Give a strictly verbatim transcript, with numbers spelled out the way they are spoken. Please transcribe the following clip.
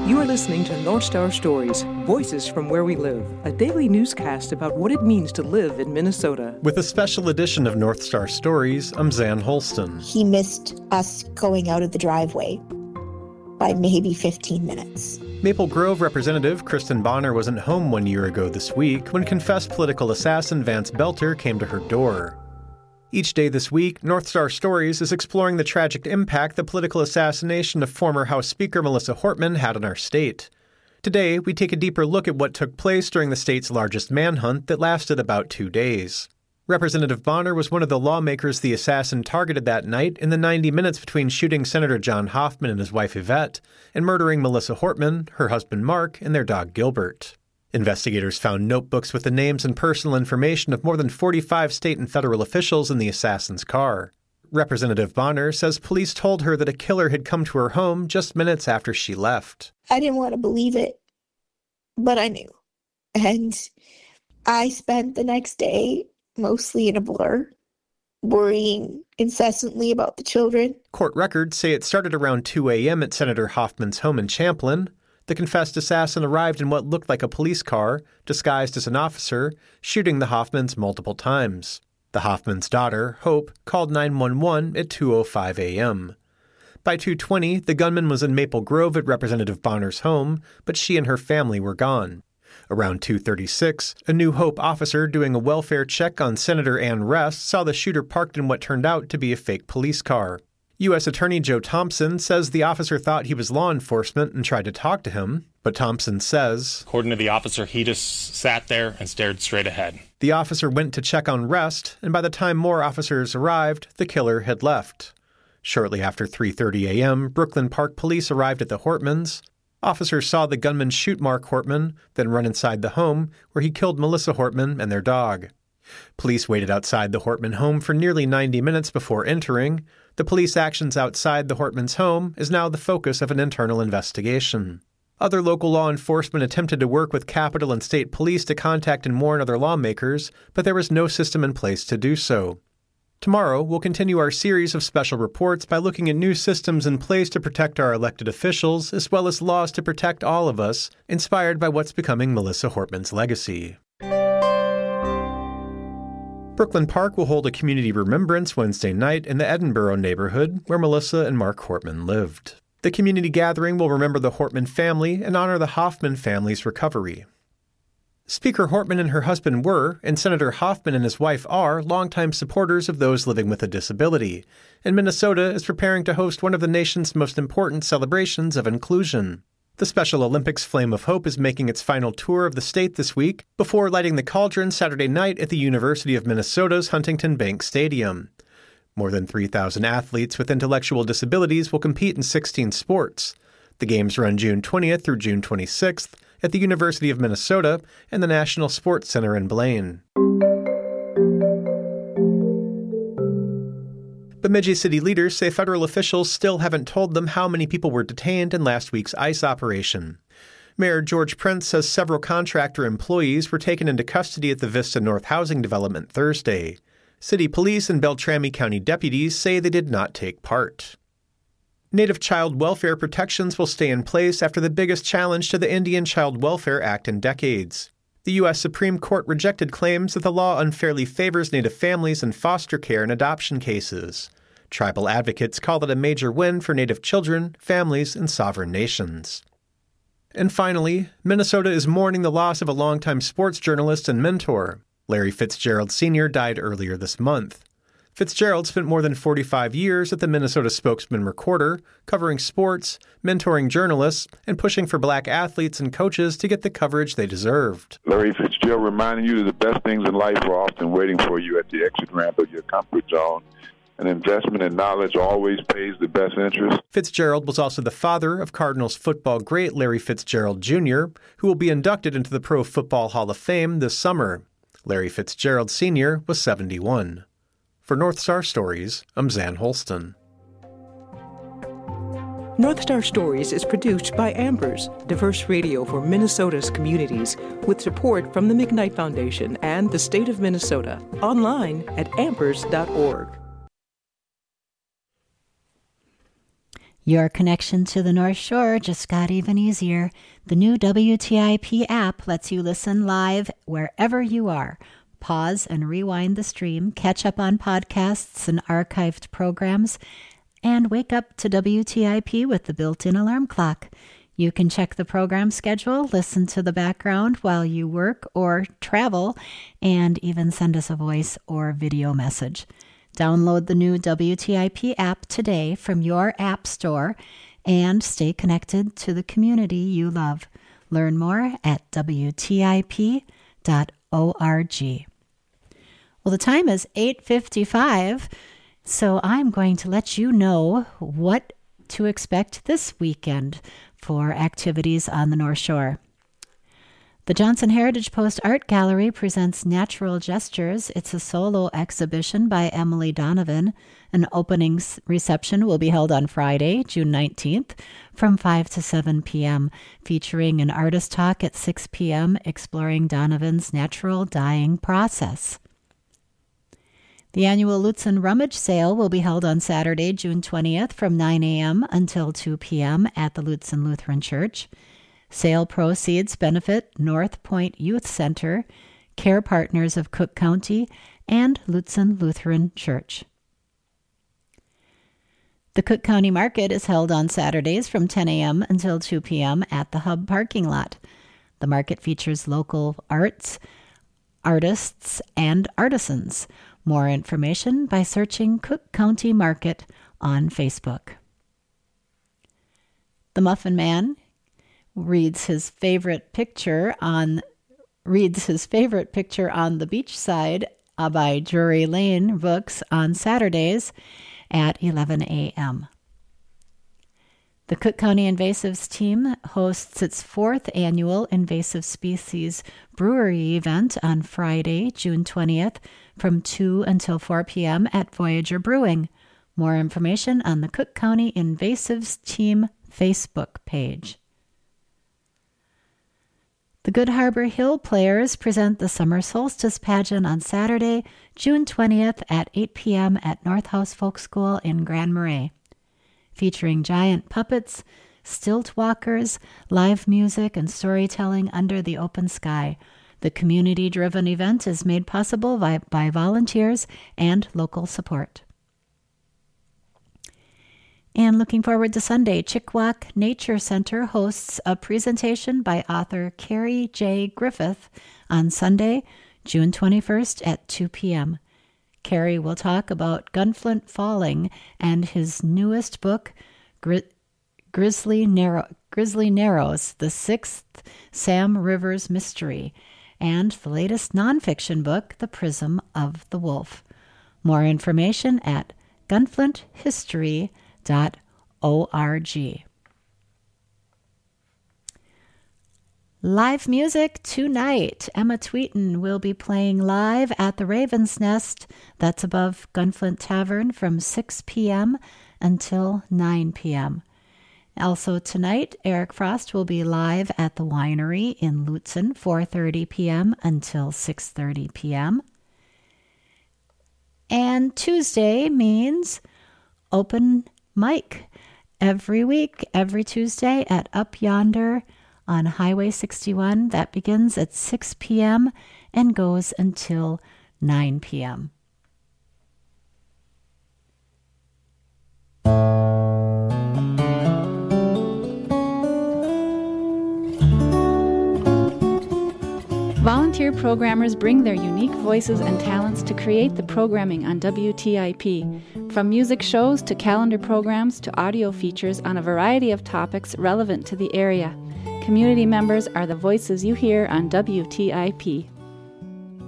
You are listening to North Star Stories, Voices from Where We Live, a daily newscast about what it means to live in Minnesota. With a special edition of North Star Stories, I'm Zan Holston. He missed us going out of the driveway by maybe fifteen minutes. Maple Grove Representative Kristen Bonner wasn't home one year ago this week when confessed political assassin Vance Belter came to her door. Each day this week, North Star Stories is exploring the tragic impact the political assassination of former House Speaker Melissa Hortman had on our state. Today, we take a deeper look at what took place during the state's largest manhunt that lasted about two days. Representative Bonner was one of the lawmakers the assassin targeted that night in the ninety minutes between shooting Senator John Hoffman and his wife Yvette and murdering Melissa Hortman, her husband Mark, and their dog Gilbert. Investigators found notebooks with the names and personal information of more than forty-five state and federal officials in the assassin's car. Representative Bonner says police told her that a killer had come to her home just minutes after she left. I didn't want to believe it, but I knew. And I spent the next day mostly in a blur, worrying incessantly about the children. Court records say it started around two a.m. at Senator Hoffman's home in Champlin. The confessed assassin arrived in what looked like a police car, disguised as an officer, shooting the Hoffmans multiple times. The Hoffmans' daughter, Hope, called nine one one at two oh five a.m. By two twenty, the gunman was in Maple Grove at Representative Bonner's home, but she and her family were gone. Around two thirty-six, a New Hope officer doing a welfare check on Senator Ann Rest saw the shooter parked in what turned out to be a fake police car. U S Attorney Joe Thompson says the officer thought he was law enforcement and tried to talk to him, but Thompson says, according to the officer, he just sat there and stared straight ahead. The officer went to check on Rest, and by the time more officers arrived, the killer had left. Shortly after three thirty a.m., Brooklyn Park Police arrived at the Hortmans. Officers saw the gunman shoot Mark Hortman, then run inside the home, where he killed Melissa Hortman and their dog. Police waited outside the Hortman home for nearly ninety minutes before entering. The police actions outside the Hortmans' home is now the focus of an internal investigation. Other local law enforcement attempted to work with Capitol and state police to contact and warn other lawmakers, but there was no system in place to do so. Tomorrow, we'll continue our series of special reports by looking at new systems in place to protect our elected officials, as well as laws to protect all of us, inspired by what's becoming Melissa Hortman's legacy. Brooklyn Park will hold a community remembrance Wednesday night in the Edinboro neighborhood where Melissa and Mark Hortman lived. The community gathering will remember the Hortman family and honor the Hoffman family's recovery. Speaker Hortman and her husband were, and Senator Hoffman and his wife are, longtime supporters of those living with a disability, and Minnesota is preparing to host one of the nation's most important celebrations of inclusion. The Special Olympics Flame of Hope is making its final tour of the state this week before lighting the cauldron Saturday night at the University of Minnesota's Huntington Bank Stadium. More than three thousand athletes with intellectual disabilities will compete in sixteen sports. The games run June twentieth through June twenty-sixth at the University of Minnesota and the National Sports Center in Blaine. Bemidji city leaders say federal officials still haven't told them how many people were detained in last week's ICE operation. Mayor George Prince says several contractor employees were taken into custody at the Vista North housing development Thursday. City police and Beltrami County deputies say they did not take part. Native child welfare protections will stay in place after the biggest challenge to the Indian Child Welfare Act in decades. The U S Supreme Court rejected claims that the law unfairly favors Native families in foster care and adoption cases. Tribal advocates call it a major win for Native children, families, and sovereign nations. And finally, Minnesota is mourning the loss of a longtime sports journalist and mentor. Larry Fitzgerald Senior died earlier this month. Fitzgerald spent more than forty-five years at the Minnesota Spokesman-Recorder, covering sports, mentoring journalists, and pushing for black athletes and coaches to get the coverage they deserved. Larry Fitzgerald reminding you that the best things in life are often waiting for you at the exit ramp of your comfort zone. An investment in knowledge always pays the best interest. Fitzgerald was also the father of Cardinals football great Larry Fitzgerald Junior, who will be inducted into the Pro Football Hall of Fame this summer. Larry Fitzgerald Senior was seventy-one. For North Star Stories, I'm Zan Holston. North Star Stories is produced by Ambers, diverse radio for Minnesota's communities, with support from the McKnight Foundation and the state of Minnesota. Online at ambers dot org. Your connection to the North Shore just got even easier. The new W T I P app lets you listen live wherever you are. Pause and rewind the stream, catch up on podcasts and archived programs, and wake up to W T I P with the built-in alarm clock. You can check the program schedule, listen to the background while you work or travel, and even send us a voice or video message. Download the new W T I P app today from your app store and stay connected to the community you love. Learn more at W T I P dot org. Well, the time is eight fifty-five, so I'm going to let you know what to expect this weekend for activities on the North Shore. The Johnson Heritage Post Art Gallery presents Natural Gestures. It's a solo exhibition by Emily Donovan. An opening reception will be held on Friday, June nineteenth, from five to seven p.m., featuring an artist talk at six p.m. exploring Donovan's natural dyeing process. The annual Lutsen Rummage Sale will be held on Saturday, June twentieth, from nine a.m. until two p.m. at the Lutsen Lutheran Church. Sale proceeds benefit North Point Youth Center, Care Partners of Cook County, and Lutsen Lutheran Church. The Cook County Market is held on Saturdays from ten a.m. until two p.m. at the Hub parking lot. The market features local arts, artists, and artisans. More information by searching Cook County Market on Facebook. The Muffin Man reads his favorite picture on reads his favorite picture on the beachside uh, by Drury Lane Books on Saturdays at eleven a.m. The Cook County Invasives team hosts its fourth annual Invasive Species Brewery event on Friday, June twentieth, from two until four p.m. at Voyager Brewing. More information on the Cook County Invasives team Facebook page. The Good Harbor Hill Players present the Summer Solstice Pageant on Saturday, June twentieth at eight p.m. at North House Folk School in Grand Marais. Featuring giant puppets, stilt walkers, live music, and storytelling under the open sky. The community-driven event is made possible by, by volunteers and local support. And looking forward to Sunday, Chickawauk Nature Center hosts a presentation by author Carrie J. Griffith on Sunday, June twenty-first at two p.m. Carrie will talk about Gunflint Falling and his newest book, Gri- Grizzly, Narrow- Grizzly Narrows, the Sixth Sam Rivers Mystery, and the latest nonfiction book, The Prism of the Wolf. More information at gunflint history dot org. Live music tonight. Emma Tweeten will be playing live at the Raven's Nest. That's above Gunflint Tavern from six p.m. until nine p.m. Also tonight, Eric Frost will be live at the winery in Lutsen, four thirty p.m. until six thirty p.m. And Tuesday means open mic every week, every Tuesday at Up Yonder on Highway sixty-one. That begins at six p.m. and goes until nine p.m. Volunteer programmers bring their unique voices and talents to create the programming on W T I P. From music shows to calendar programs to audio features on a variety of topics relevant to the area. Community members are the voices you hear on W T I P.